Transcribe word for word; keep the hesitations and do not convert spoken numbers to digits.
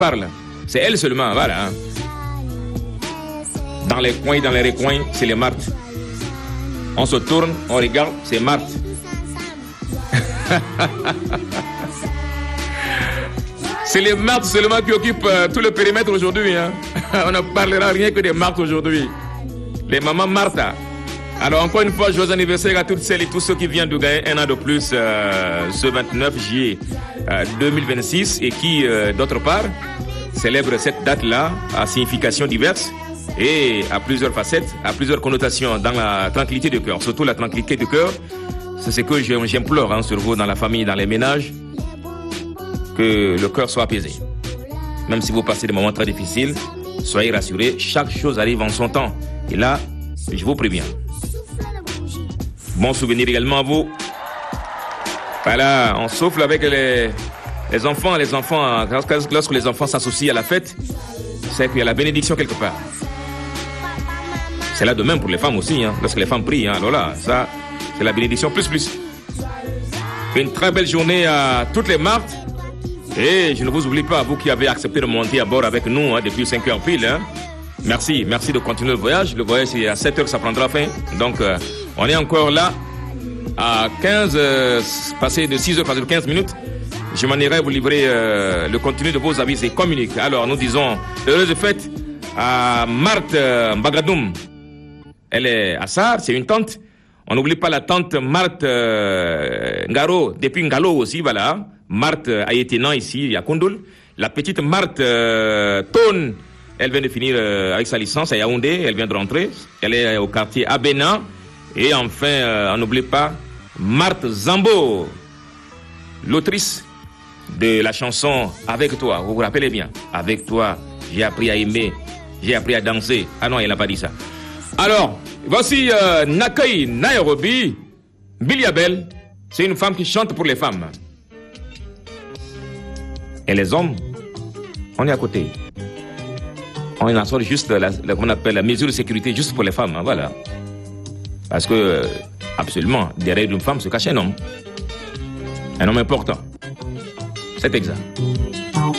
parle. C'est elle seulement, voilà. Hein. Dans les coins, dans les recoins, c'est les Marthe. On se tourne, on regarde, c'est Marthe. C'est les Marthe seulement qui occupent euh, tout le périmètre aujourd'hui. Hein. On ne parlera rien que des Marthe aujourd'hui. Les mamans Martha. Alors encore une fois, joyeux anniversaire à toutes celles et tous ceux qui viennent de gagner un an de plus euh, ce vingt-neuf juillet euh, deux mille vingt-six et qui, euh, d'autre part, célèbrent cette date-là à signification diverses et à plusieurs facettes, à plusieurs connotations dans la tranquillité du cœur. Surtout la tranquillité du cœur, c'est ce que j'implore hein, sur vous, dans la famille, dans les ménages, que le cœur soit apaisé. Même si vous passez des moments très difficiles, soyez rassurés, chaque chose arrive en son temps. Et là, je vous préviens. Bon souvenir également à vous. Voilà, on souffle avec les, les enfants. Les enfants, lorsque les enfants s'associent à la fête, c'est qu'il y a la bénédiction quelque part. C'est là de même pour les femmes aussi, hein, lorsque les femmes prient. Hein, alors là, ça, c'est la bénédiction plus plus. Une très belle journée à toutes les Marthe. Et je ne vous oublie pas, vous qui avez accepté de monter à bord avec nous hein, depuis cinq heures pile. Hein. Merci, merci de continuer le voyage. Le voyage, c'est à sept heures que ça prendra fin. Donc, euh, on est encore là à quinze, euh, passé de six heures, passé de quinze minutes. Je m'en irai vous livrer euh, le contenu de vos avis et communiques. Alors, nous disons heureuse fête à Marthe euh, Mbagadoum. Elle est à Sarr, c'est une tante. On n'oublie pas la tante Marthe euh, Ngaro, depuis Ngalo aussi, voilà. Marthe Ayetena ici, à Koundoul. La petite Marthe euh, Tone, elle vient de finir euh, avec sa licence à Yaoundé, elle vient de rentrer. Elle est au quartier Abena. Et enfin, euh, on n'oublie pas Marthe Zambo, l'autrice de la chanson Avec toi. Vous vous rappelez bien? Avec toi, j'ai appris à aimer, j'ai appris à danser. Ah non, elle n'a pas dit ça. Alors, voici euh, Nakai Nairobi, Biliabel. C'est une femme qui chante pour les femmes. Et les hommes, on est à côté. On instaure juste la, la, comment on appelle, la mesure de sécurité juste pour les femmes. Hein, voilà. Parce que, euh, absolument, derrière une femme se cache un homme. Un homme important. C'est exact.